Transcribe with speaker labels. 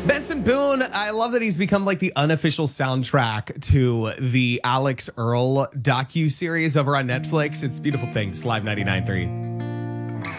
Speaker 1: Benson Boone, I love that he's become like the unofficial soundtrack to the Alex Earl docu-series over on Netflix. It's Beautiful Things, Live 99.3.